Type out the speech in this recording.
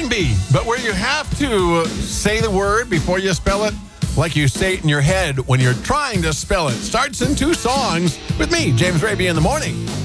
can be, but where you have to say the word before you spell it, like you say it in your head when you're trying to spell it. Starts in 2 songs with me, James Raby, in the morning.